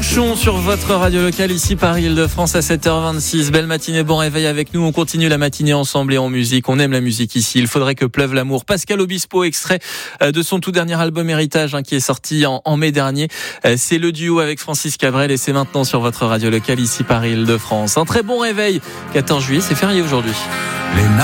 Bouchon sur votre radio locale ici Paris-Île-de-France à 7h26. Belle matinée, bon réveil avec nous. On continue la matinée ensemble et en musique. On aime la musique ici. Il faudrait que pleuve l'amour. Pascal Obispo, extrait de son tout dernier album Héritage qui est sorti en mai dernier. C'est le duo avec Francis Cabrel et c'est maintenant sur votre radio locale ici Paris-Île-de-France. Un très bon réveil. 14 juillet, c'est férié aujourd'hui.